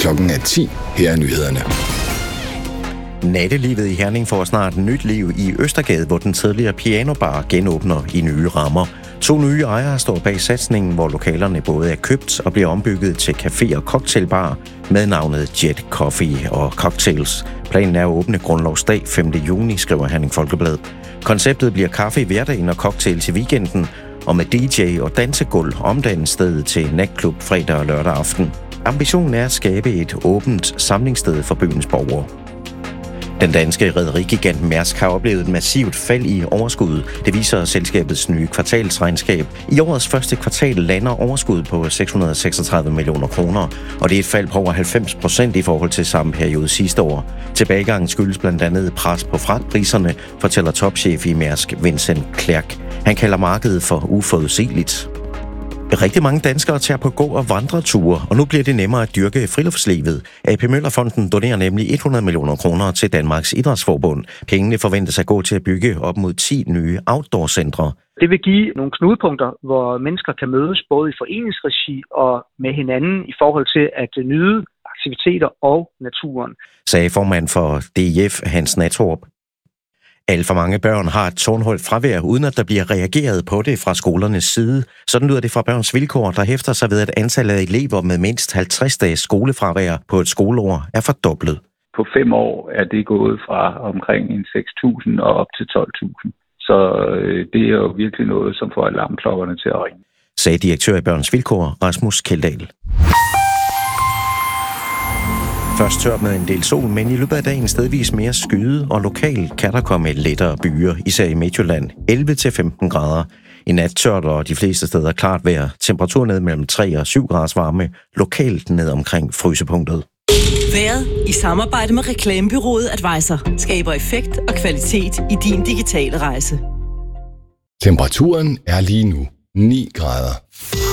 Klokken er 10. Her er nyhederne. Nattelivet i Herning får snart nyt liv i Østergade, hvor den tidligere pianobar genåbner i nye rammer. 2 nye ejere står bag satsningen, hvor lokalerne både er købt og bliver ombygget til café og cocktailbar med navnet Jet Coffee og Cocktails. Planen er at åbne grundlovsdag 5. juni, skriver Herning Folkeblad. Konceptet bliver kaffe i hverdagen og cocktails i weekenden, og med DJ og dansegulv omdannes stedet til natklub fredag og lørdag aften. Ambitionen er at skabe et åbent samlingssted for byens borgere. Den danske rederigigant Mærsk har oplevet et massivt fald i overskuddet. Det viser selskabets nye kvartalsregnskab. I årets første kvartal lander overskuddet på 636 millioner kroner, og det er et fald på over 90% i forhold til samme periode sidste år. Tilbagegangen skyldes blandt andet pres på fragtpriserne, fortæller topchef i Mærsk Vincent Clerc. Han kalder markedet for uforudsigeligt. Rigtig mange danskere tager på gå- og vandreture, og nu bliver det nemmere at dyrke friluftslivet. AP Møller-fonden donerer nemlig 100 millioner kroner til Danmarks Idrætsforbund. Pengene forventes at gå til at bygge op mod 10 nye outdoor-centre. Det vil give nogle knudepunkter, hvor mennesker kan mødes både i foreningsregi og med hinanden i forhold til at nyde aktiviteter og naturen, sagde formand for DIF Hans Nattorp. Alt for mange børn har et tårnhøjt fravær, uden at der bliver reageret på det fra skolernes side. Sådan lyder det fra Børns Vilkår, der hæfter sig ved, at antallet af elever med mindst 50 dages skolefravær på et skoleår er fordoblet. På 5 år er det gået fra omkring 6.000 og op til 12.000. Så det er jo virkelig noget, som får alarmklokkerne til at ringe, sagde direktør i Børns Vilkår, Rasmus Kjeldahl. Først tørt med en del sol, men i løbet af dagen stedvis mere skyde, og lokalt kan der komme lettere byer, især i Midtjylland, 11-15 grader. I nat tørt og de fleste steder klart vejr. Temperatur ned mellem 3 og 7 graders varme, lokalt ned omkring frysepunktet. Været i samarbejde med reklamebureauet Advisor skaber effekt og kvalitet i din digitale rejse. Temperaturen er lige nu 9 grader.